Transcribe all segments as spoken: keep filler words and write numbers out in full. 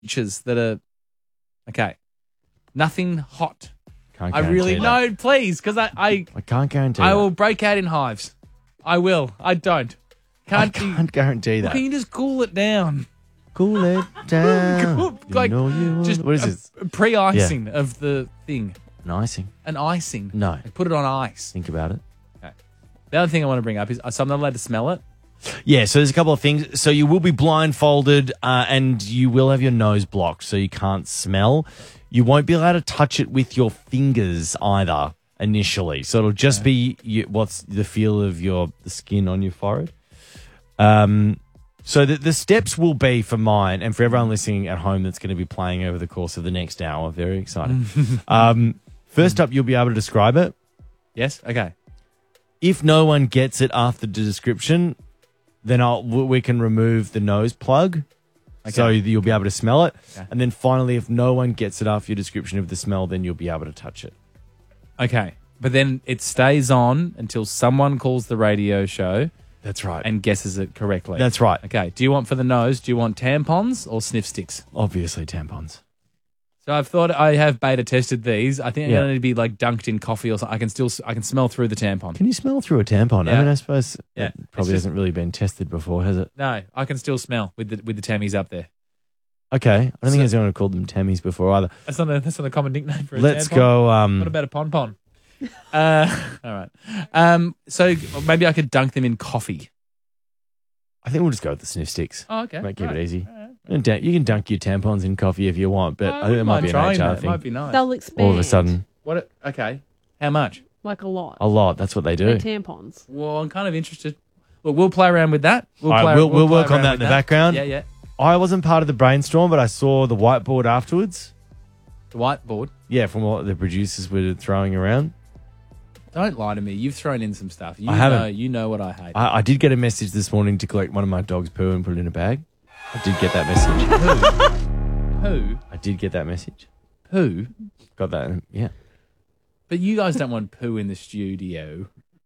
temperatures that are okay. Nothing hot. Can't I really guarantee that. no, please, because I, I I can't guarantee I that. will break out in hives. I will. I don't. Can't, I can't you, guarantee that. Can you just cool it down? Cool it down. Cool, You like know you just what is a, this? a pre-icing of the thing. An icing? An icing. No. Like put it on ice. Think about it. Okay. The other thing I want to bring up is so I'm not allowed to smell it. Yeah, so there's a couple of things. So you will be blindfolded uh, and you will have your nose blocked so you can't smell. You won't be allowed to touch it with your fingers either initially. So it'll just be you, what's the feel of your the skin on your forehead. Um, so the, the steps will be for mine and for everyone listening at home that's going to be playing over the course of the next hour. Very exciting. um, first up, you'll be able to describe it. Yes? Okay. If no one gets it after the description, then I'll, we can remove the nose plug. Okay. So you'll be able to smell it. Okay. And then finally, if no one gets it after your description of the smell, then you'll be able to touch it. Okay. But then it stays on until someone calls the radio show. That's right. And guesses it correctly. That's right. Okay. Do you want for the nose, do you want tampons or sniff sticks? Obviously tampons. So I've thought I have beta tested these. I think I'm Yeah. going to be like dunked in coffee or something. I can still I can smell through the tampon. Can you smell through a tampon? Yeah. I mean, I suppose Yeah. it probably It's just- hasn't really been tested before, has it? No, I can still smell with the with the tammies up there. Okay. I don't So- think there's anyone who called them Tammies before either. That's not a that's not a common nickname for a Let's tampon. go. Um, What about a pon pon? uh, all right. Um, so maybe I could dunk them in coffee. I think we'll just go with the sniff sticks. Oh, okay. Might keep Right. it easy. All right. And da- You can dunk your tampons in coffee if you want, but I I think it wouldn't might mind be an trying H R that. It thing. might be nice. They'll expand. All of a sudden, What? it- Okay. How much? Like a lot. a lot. That's what they do. They're tampons. Well, I'm kind of interested. Look, we'll play around with that. We'll All right, play, we'll- we'll play work on around that with in the background. Yeah, yeah. I wasn't part of the brainstorm, but I saw the whiteboard afterwards. The whiteboard. Yeah, from what the producers were throwing around. Don't lie to me. You've thrown in some stuff. You I haven't. Know, you know what I hate. I, I did get a message this morning to collect one of my dog's poo and put it in a bag. I did get that message. Poo? I did get that message. Poo? Got that. in- Yeah. But you guys don't want poo in the studio.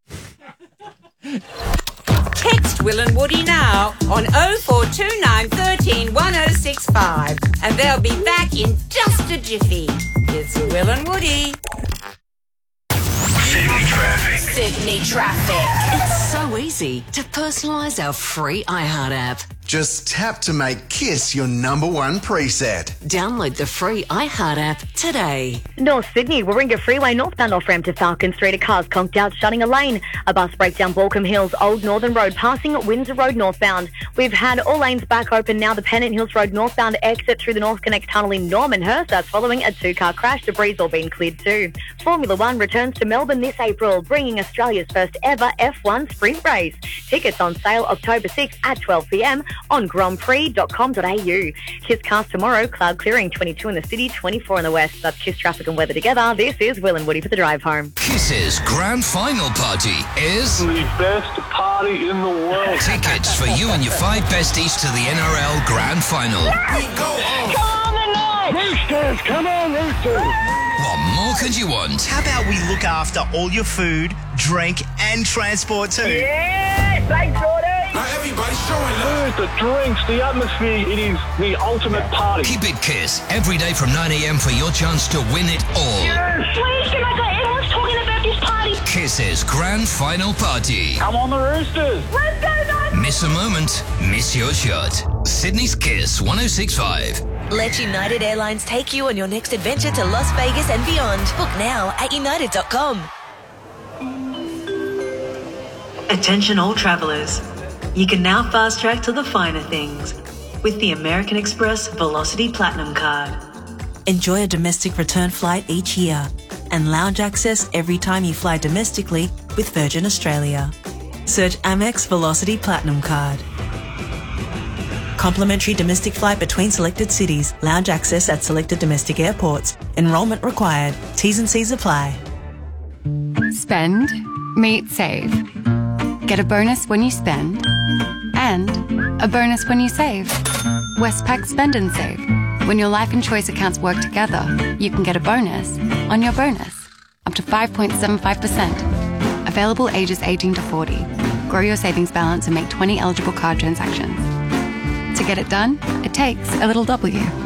Text Will and Woody now on oh four two nine, one three, one oh six five and they'll be back in just a jiffy. It's Will and Woody. Sydney traffic. Sydney traffic. It's so easy to personalise our free iHeart app. Just tap to make Kiss your number one preset. Download the free iHeart app today. North Sydney, Warringah Freeway northbound off ramp to Falcon Street. A car's conked out, shutting a lane. A bus breakdown, Balcombe Hills, Old Northern Road, passing Windsor Road northbound. We've had all lanes back open now. The Pennant Hills Road northbound exit through the North Connect Tunnel in Normanhurst. That's following a two-car crash. Debris all been cleared too. Formula One returns to Melbourne this April, bringing Australia's first ever F one sprint race. Tickets on sale October sixth at twelve p m on grand prix dot com dot a u. Kiss cast tomorrow, cloud clearing, twenty-two in the city, twenty-four in the west. That's Kiss traffic and weather together. This is Will and Woody for the drive home. Kiss's grand final party is the best party in the world. Tickets for you and your five besties to the N R L grand final. We go on. Come on the night. Roosters, come on, Roosters. What more could you want? How about we look after all your food, drink, and transport too? Yeah, thanks, Jordy. Now everybody's showing love. The drinks, the atmosphere, it is the ultimate party. Keep it Kiss every day from nine a m for your chance to win it all. Yes. Please, can I go? Everyone's talking about this party. Kiss's grand final party. Come on the Roosters. Let's go, guys. Miss a moment, miss your shot. Sydney's Kiss one oh six point five. Let United Airlines take you on your next adventure to Las Vegas and beyond. Book now at united dot com. Attention all travellers. You can now fast track to the finer things with the American Express Velocity Platinum Card. Enjoy a domestic return flight each year and lounge access every time you fly domestically with Virgin Australia. Search Amex Velocity Platinum Card. Complimentary domestic flight between selected cities. Lounge access at selected domestic airports. Enrolment required. T's and C's apply. Spend, meet, save. Get a bonus when you spend and a bonus when you save. Westpac Spend and Save. When your life and choice accounts work together, you can get a bonus on your bonus. Up to five point seven five percent. Available ages eighteen to forty. Grow your savings balance and make twenty eligible card transactions. To get it done, it takes a little W.